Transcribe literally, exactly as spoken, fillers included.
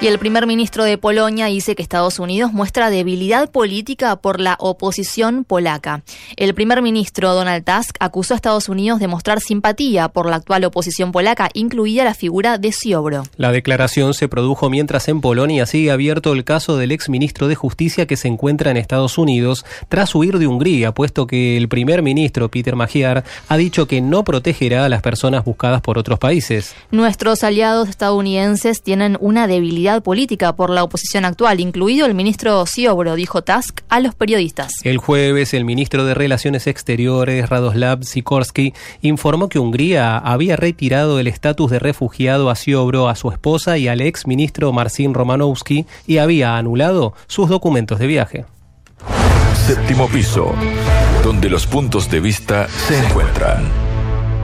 Y el primer ministro de Polonia dice que Estados Unidos muestra debilidad política por la oposición polaca. El primer ministro Donald Tusk acusó a Estados Unidos de mostrar simpatía por la actual oposición polaca, incluida la figura de Ziobro. La declaración se produjo mientras en Polonia sigue abierto el caso del exministro de Justicia que se encuentra en Estados Unidos tras huir de Hungría, puesto que el primer ministro Peter Magyar ha dicho que no protegerá a las personas buscadas por otros países. Nuestros aliados estadounidenses tienen una debilidad política por la oposición actual, incluido el ministro Ziobro, dijo Tusk a los periodistas. El jueves, el ministro de Relaciones Exteriores, Radoslav Sikorski, informó que Hungría había retirado el estatus de refugiado a Ziobro, a su esposa y al ex ministro Marcin Romanowski y había anulado sus documentos de viaje. Séptimo piso, donde los puntos de vista se encuentran.